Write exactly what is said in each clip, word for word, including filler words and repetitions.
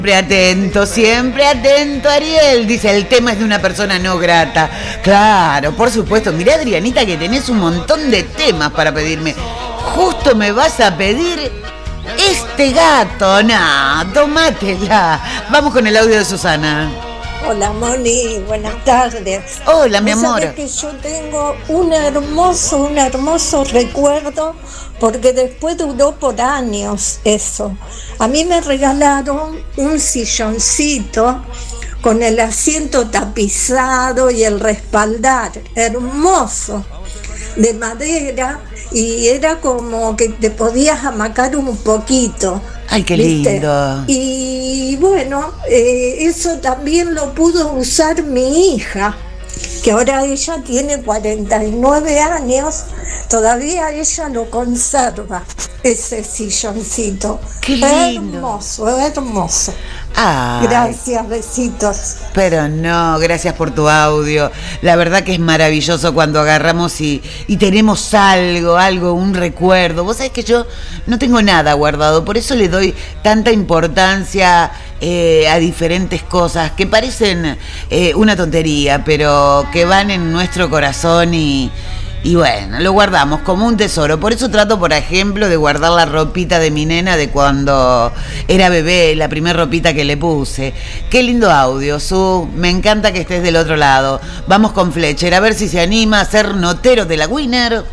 Siempre atento, siempre atento, Ariel. Dice, el tema es de una persona no grata. Claro, por supuesto. Mirá, Adrianita, que tenés un montón de temas para pedirme. Justo me vas a pedir este gato. No, tomátela. Vamos con el audio de Susana. Hola, Moni, buenas tardes. Hola, mi amor. Sabes que yo tengo un hermoso, un hermoso recuerdo, porque después duró por años eso. A mí me regalaron un silloncito con el asiento tapizado y el respaldar, hermoso, de madera, y era como que te podías amacar un poquito. Ay, qué ¿viste? lindo. Y bueno, eh, eso también lo pudo usar mi hija, que ahora ella tiene cuarenta y nueve años, todavía ella lo conserva, ese silloncito. Qué lindo. Hermoso, hermoso. Ay, Gracias, besitos. pero no, gracias por tu audio. La verdad que es maravilloso cuando agarramos y, y tenemos algo, algo, un recuerdo. Vos sabés que yo no tengo nada guardado, por eso le doy tanta importancia eh, a diferentes cosas que parecen eh, una tontería, pero que van en nuestro corazón y... Y bueno, lo guardamos como un tesoro. Por eso trato, por ejemplo, de guardar la ropita de mi nena de cuando era bebé, la primer ropita que le puse. Qué lindo audio, Su. Me encanta que estés del otro lado. Vamos con Fletcher, a ver si se anima a ser notero de la Winner.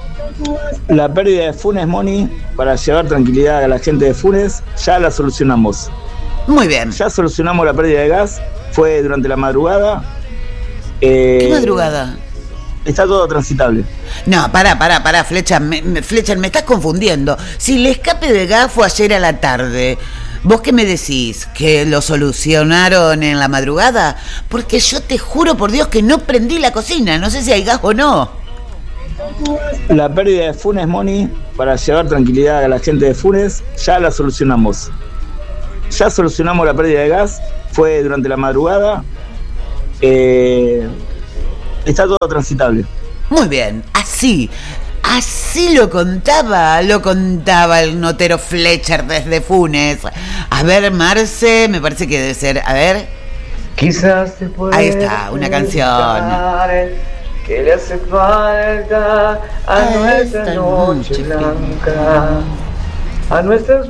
La pérdida de Funes, Moni, para llevar tranquilidad a la gente de Funes, ya la solucionamos. Muy bien. Ya solucionamos la pérdida de gas, fue durante la madrugada. Eh, ¿Qué madrugada? Está todo transitable. No, pará, pará, pará, Fletcher, me, me, Fletcher, me estás confundiendo. Si el escape de gas fue ayer a la tarde, ¿vos qué me decís? ¿Que lo solucionaron en la madrugada? Porque yo te juro por Dios que no prendí la cocina, no sé si hay gas o no. La pérdida de Funes, Moni, para llevar tranquilidad a la gente de Funes, ya la solucionamos. Ya solucionamos la pérdida de gas, fue durante la madrugada. Eh... Está todo transitable. Muy bien, así, así lo contaba, lo contaba el notero Fletcher desde Funes. A ver, Marce, me parece que debe ser, a ver. Quizás te pueda. Ahí está, una canción. Que le hace falta a, a nuestra noche blanca, a nuestras